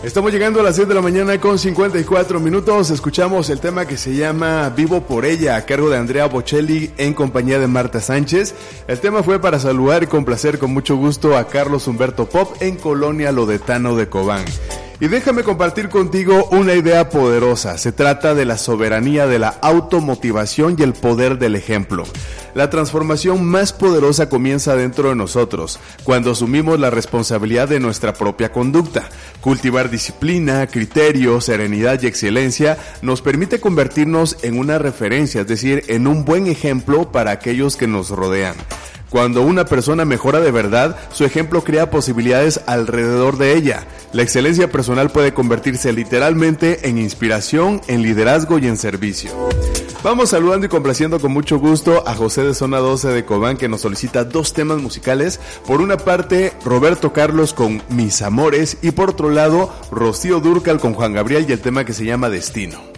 Estamos llegando a las 10 de la mañana con 54 minutos. Escuchamos el tema que se llama Vivo por ella, a cargo de Andrea Bocelli en compañía de Marta Sánchez. El tema fue para saludar y complacer con mucho gusto a Carlos Humberto Pop en Colonia Lodetano de Cobán. Y déjame compartir contigo una idea poderosa. Se trata de la soberanía de la automotivación y el poder del ejemplo. La transformación más poderosa comienza dentro de nosotros, cuando asumimos la responsabilidad de nuestra propia conducta. Cultivar disciplina, criterio, serenidad y excelencia nos permite convertirnos en una referencia, es decir, en un buen ejemplo para aquellos que nos rodean. Cuando una persona mejora de verdad, su ejemplo crea posibilidades alrededor de ella. La excelencia personal puede convertirse literalmente en inspiración, en liderazgo y en servicio. Vamos saludando y complaciendo con mucho gusto a José de Zona 12 de Cobán, que nos solicita dos temas musicales. Por una parte, Roberto Carlos con Mis Amores, y por otro lado, Rocío Dúrcal con Juan Gabriel y el tema que se llama Destino.